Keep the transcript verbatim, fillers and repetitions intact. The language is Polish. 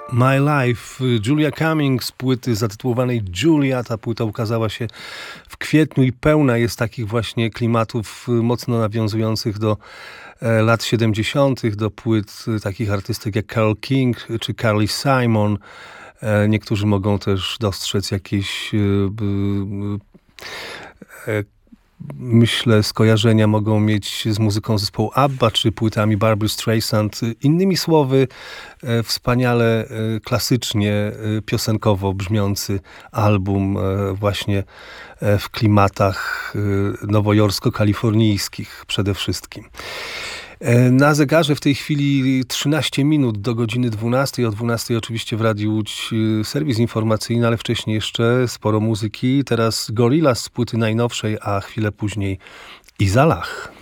My Life, Julia Cummings z płyty zatytułowanej Julia. Ta płyta ukazała się w kwietniu i pełna jest takich właśnie klimatów mocno nawiązujących do lat siedemdziesiątych, do płyt takich artystek jak Carole King czy Carly Simon. Niektórzy mogą też dostrzec jakieś myślę, skojarzenia mogą mieć z muzyką zespołu ABBA, czy płytami Barbry Streisand. Innymi słowy, e, wspaniale e, klasycznie, e, piosenkowo brzmiący album e, właśnie e, w klimatach e, nowojorsko-kalifornijskich przede wszystkim. Na zegarze w tej chwili trzynaście minut do godziny dwunastej. O dwunastej oczywiście w Radiu Łódź serwis informacyjny, ale wcześniej jeszcze sporo muzyki. Teraz Gorillaz z płyty najnowszej, a chwilę później Izalach.